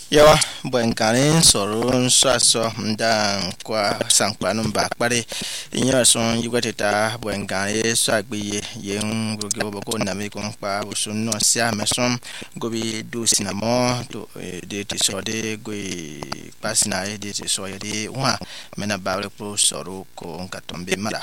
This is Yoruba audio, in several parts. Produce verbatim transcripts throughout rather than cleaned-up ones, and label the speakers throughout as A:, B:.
A: Yawa bwenkani sorun saso nda kwa sankpanu mbakpare inya son yugweteta bwenkani sagbiye yen rugo boko nami konpa usunno sia meson gobi du sinamo to de ti sode goi pasina e de ti soyede wa mena babre pro soru ko nkatombe mara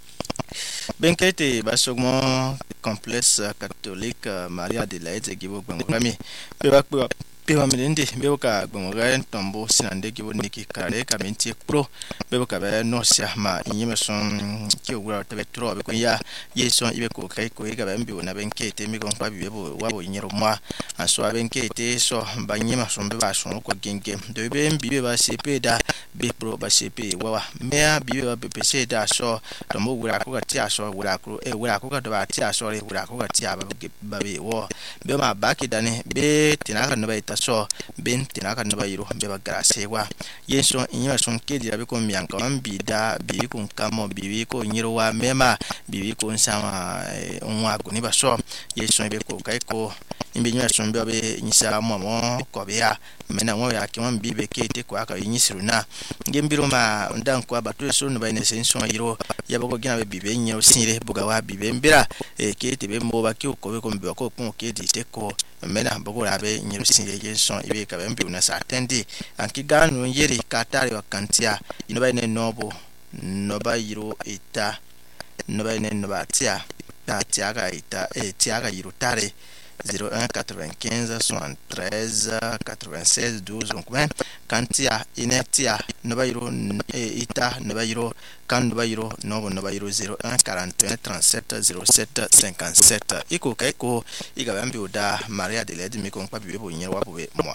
A: Benkete basogmo complexe catholique Maria de Laide gibo bwengami bebakwa Pewa milindi beboka gongore tombo sinande gibo niki kare kamenti pro beboka be no sia ma inyime son kiogura tebetro be koya yeson ibe ko kai ko ga be mbi na benkete mi gon pa bibebo wabo nyero mwa aso benkete so banyima son be ba son ko genge de be mbi be ba cp da be pro ba cp wawa mea bibe ba be pc da so tombo gura ko ga ti aso gura ko e gura ko ga do ba ti aso re gura ko ga ti aba ba be wo be ma baki dani be tinaka no ba so ben tinaka no bayiro be bagara sewa yeso inywa son kedi abe ko mianka ambi da bi ko nkamo bi ko nyiro wa mema bi ko nsama onwa goni ba so yeso be ko kai ko imbe nywa son be nyisa momo ko be ya mena wo ya ki won bi be kete ko aka yinyisiru na ngembiro ma ndan ko abatu so no bayine senso yiro ya bako gina be bibe nyiro sire buga wa bibe mbira e kete be mbo ba ki ko be ko mbi ko ko kedi te ko mena bako rabe nyiro sire son ibe ka be mbi una sa tendi anki ganu yeri katari wa kantia ino bayine nobo no bayiro ita no bayine no batia ta tiaga ita e tiaga yiro tare zéro un quatre-vingt-quinze soixante-treize quatre-vingt-seize douze donc ben kantia inetia no bayiro ita no bayiro kan no bayiro no no bayiro zéro un quarante et un trente-sept zéro sept cinquante-sept iko kaiko iga bambi oda Maria de Laide mi kon pa bibe bo nyewa bo moi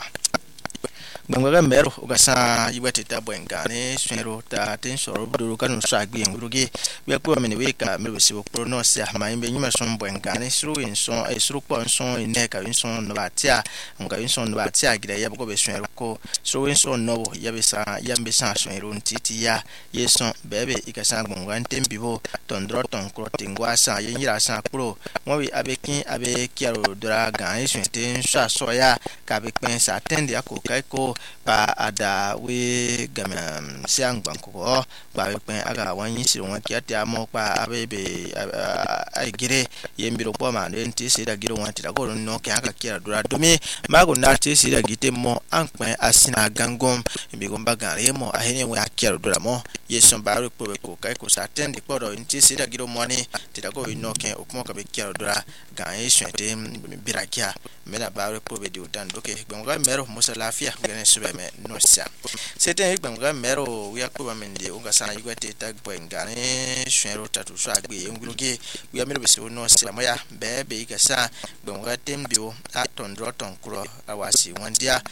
A: Bangwaga mero ugasa yibweteta bwengane swero ta tensoro buduru kanu sagbi ngurugi byakuba mene weka mero sibo pronounce amaimbe nyuma son bwengane suru inson e suru kwa inson ineka inson no batia nga inson no batia gira yabko be swero ko suru inson no yabesa yambesa swero ntiti ya yeson bebe ikasa bwengane tembibo tondro tonkro tingwasa yenyira sa pro mobi abekin abekiaro dora gan swete sha soya ka be pensa tende akokai ko pa ada we gamam siang bangko ba pe aga wanyi si won kiati amo pa abebe agire yembiro po ma nti si da giro wanti da ko no ke aka kira dura domi mago na ti si da gite mo anpe asina gangom bi gomba gare mo ahene we akira dura mo yeson ba ro po ko kai ko sa tende ko do nti si da giro mo ni ti da ko no ke okmo ka be kira dura gan yeswete birakia mena ba ro po be di udan doke gbenga mero musa lafia gane sube me no sia c'était gbenga mero wi akuba mende unga sana yigwete tag bwengane shwero tatu so agbe nguluge wi amero be se no sia moya bebe igasa gbenga tembio atondro tonkro awasi wandia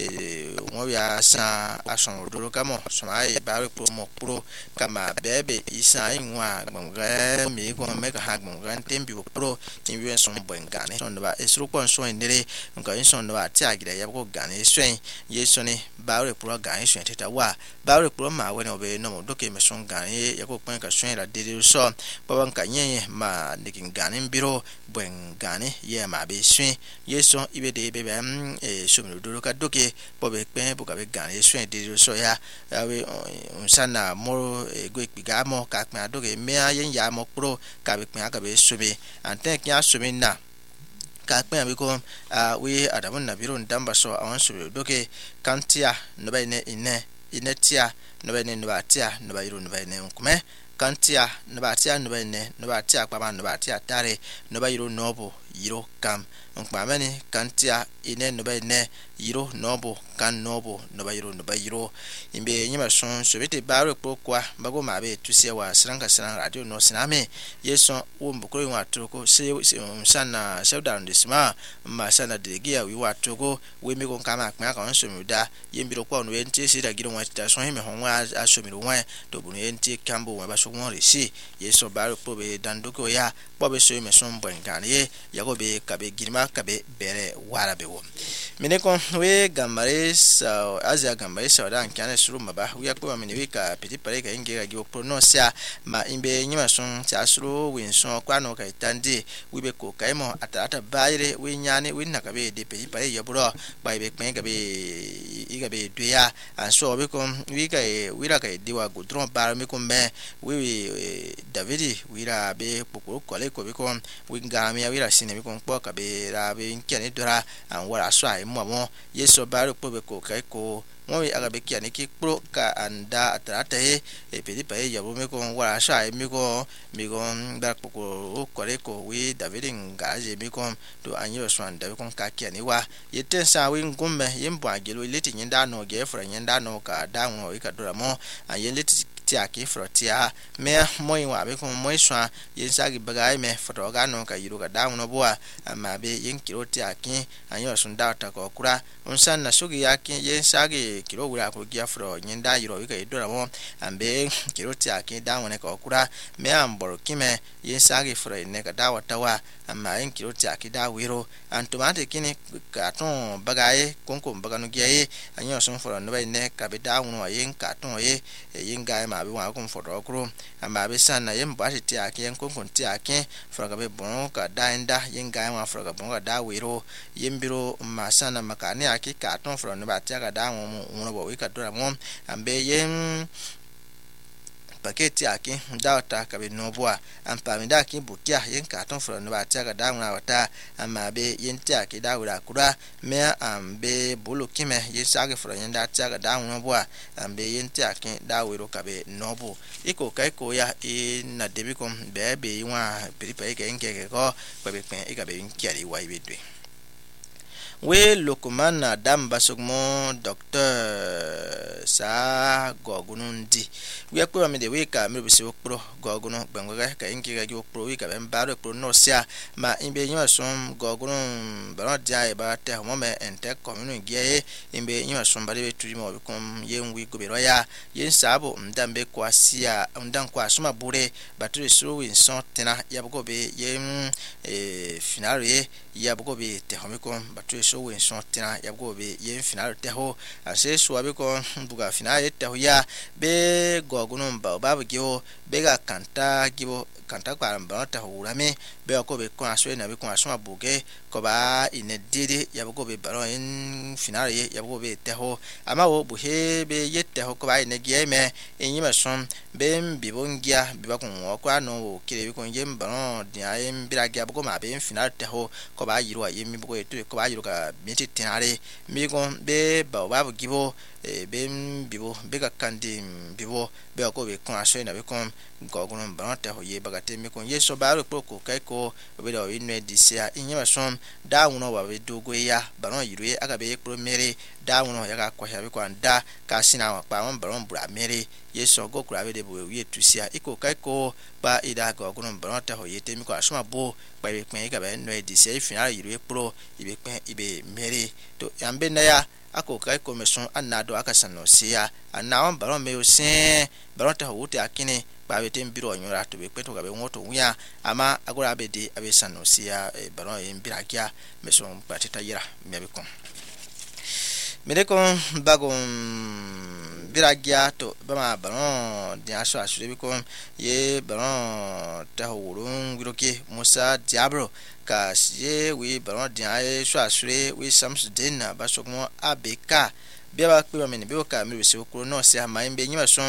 A: e won wi asa ason odoro kamo so mai ba ro po mo pro kama bebe isa inwa gbenga mi ko mega ha gbenga tembio pro timbi son bwengane son ba esru kon so ndere nka son no atia gida yabko gane swen yesoni bawe pro gane swen teta wa bawe pro ma we no be no doke me son gane yako pen ka swen la dede so baba nka nyenye ma nikin gane mbiro bwen gane ye ma be swen yeson ibe de be bam e somiro do ka doke bobe pen buka be gane swen dede so ya we unsana mo go ikpiga mo ka pen adoke me ayen ya mo pro ka be pen aka be sobe anten kya sobe na ka pe abiko a we adamun nabiro ndamba so awon so doke kantia no ba ine ine inetia no ba ine no ba tia no ba yiro no ba ine nkume kantia no ba tia no ba ine no ba tia pa no ba tia tare no ba yiro nobo yiro kam nkpa mani kantia ine no ba ine yiro nobo kan nobo no ba yiro no ba yiro imbe nyima son so bete baro pokwa bago mabe tusie wa sranka sran radio no siname yeson wo mbukoro wa troko se sana showdown disma ma sana degia wi wa troko we mi kon kama akma kan so mi da yembiro kwa no enti se da giro wa ta so hime hon wa asomiro wa to bunu enti kambo wa ba so won resi yeson baro po be dandoko ya bobe so me son bwengane ye yago be kabe girma kabe bere wara be wo mine kon we gambare sa azia gambare sa dan kan suru maba we akwa mine we ka petit pare ka inge ga go prononcia ma imbe nyima son cha suru win son kwa no ka tandi we be ko kai mo atata bayre we nyane we na ka be de petit pare yobro ba be pen ka be iga be duya an so be kon we ka we ra ka diwa go dron bar me kon me we David we ra be pokoro kole ko be kon we ngami we ra sine be kon po ka be ra be nkene dora an wara so ai mo mo yeso baro po be ko kai ko mo wi aga be kiani ki pro ka anda atrata he e pedi pa e yabo me ko wara so ai mi ko mi ko da ko ko re ko we David ngaje mi ko to anyo so anda be kon ka kiani wa yete sa we ngumme yembo agelo leti nyinda no ge fra nyinda no ka da mo wi ka dora mo ayen leti ti aki frotia me moi wa be ko moi swa yen sagi bagai me fotoga no ka yiru ka da no boa ama be yen kiro ti aki anyo sun da ta ko kura unsan na sugi yaki yen sagi kiro wura ko gia fro nyinda yiro wi ka idora mo ambe kiro ti aki da wona ko kura me ambor kime yen sagi fro ne ka da wata wa ama yen kiro ti aki da wiro antomate kini ka ton bagai konko baganu giye anyo sun fro no be ne ka be da no yen ka ton ye yen ga ma be wa kon foto kro ama be san na yem ba ti ake en kon kon ti ake froga be bon ka dainda yen ga ma froga bon ka da wiro yem biro ma sana makani ake ka ton fro no ba ti ka da mo mo bo wi ka dora mo ambe yen paketi ake data ka be no boa ampa mi da ki bukia yen ka ton fro no ba ti ka da na wata ama be yen ti ake da wura kura me ambe bulu kime yen sa ke fro yen da ti ka da no boa ambe yen ti ake da wiro ka be no bo iko kai ko ya e na debi kom be be wa pripa ke en ke ko ko be pen e ka be nkiari wa ibe dwe we lokumana damba sugmo docteur sa gogunundi we akwa me de we ka me bisi okpro gogunu gbangoga ka inki ga okpro we ka be mbaro okpro no sia ma imbe nyo som gogunu baro dia e ba te mo me ente komunu gie imbe nyo som bare beturi mo be kom yen we go be roya yen sabo ndambe kwa sia ndan kwa suma bure baturi so we son tena ya go be yen e finale ya go be te homi kom baturi so we son tena ya go be yen finale te ho ase so be ko buga finale te ho ya be gogunu ba ba gyo be ga kanta gibo kanta kwa mba ta hurame be ko be ko aso na be ko aso abuge ko ba ine didi ya go be baro in finale ya go be te ho ama wo bu he be yete ho ko ba ine gie me enyima som be mbibongia be ba ko ko ano kire be ko yem baro dia em biragia go ma be finale te ho ko ba yiru ayem mi go eto ko ba yiru ka meti tinare mi go be ba ba gibo e bem bibo bega kandi bibo be ko be kon aso na be kon gogun banata ho ye bagate mi kon yeso ba ro ko kai ko be do inwe disia inyema som da wono wa be dogo ya baron yiru aga be pro mere da wono ya ga kwa ya be kwa nda ka sina wa pa won baron bra mere yeso go kura be de bo ye tusia iko kai ko ba ida gogun banata ho ye temi ko aso bo ba be pen ga be inwe disia final yiru pro ibe pen ibe mere to yambe na ya ako kai commission anado akasano sia anawan baron me osin baron ta hote akine ba be tembiro nyora to be peto ga be ngoto wuya ama agora be de abe sano sia baron e mbirakia meson patita yira mebe kon mede kon bagon biragia to bama baron dia so asure be kon ye baron ta horun giroke Musa Diablo ka ye we baron dia e so asure we Samsudin na ba sokmo abeka bia ba pe ba meni be ka mi be se okuro no se ama imbe nyima so